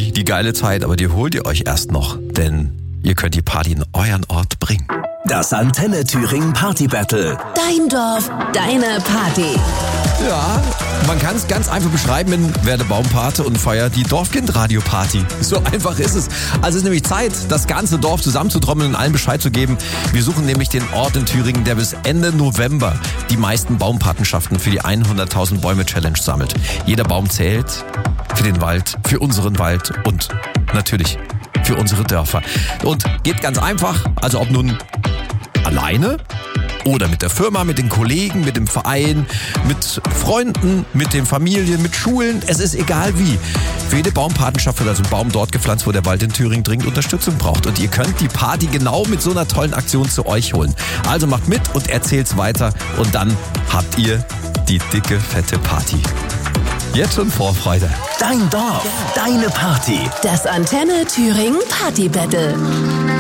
die geile Zeit, aber die holt ihr euch erst noch, denn ihr könnt die Party in euren Ort bringen. Das Antenne Thüringen Party Battle. Dein Dorf, deine Party. Ja, man kann es ganz einfach beschreiben in Werde Baumpate und feier die Dorfkind-Radio-Party. So einfach ist es. Also es ist nämlich Zeit, das ganze Dorf zusammenzutrommeln und allen Bescheid zu geben. Wir suchen nämlich den Ort in Thüringen, der bis Ende November die meisten Baumpatenschaften für die 100.000 Bäume Challenge sammelt. Jeder Baum zählt für den Wald, für unseren Wald und natürlich für unsere Dörfer. Und geht ganz einfach, also ob nun alleine oder mit der Firma, mit den Kollegen, mit dem Verein, mit Freunden, mit den Familien, mit Schulen. Es ist egal wie. Für jede Baumpatenschaft wird also ein Baum dort gepflanzt, wo der Wald in Thüringen dringend Unterstützung braucht. Und ihr könnt die Party genau mit so einer tollen Aktion zu euch holen. Also macht mit und erzählt's weiter. Und dann habt ihr die dicke, fette Party. Jetzt schon Vorfreude. Dein Dorf, deine Party. Das Antenne Thüringen Party Battle.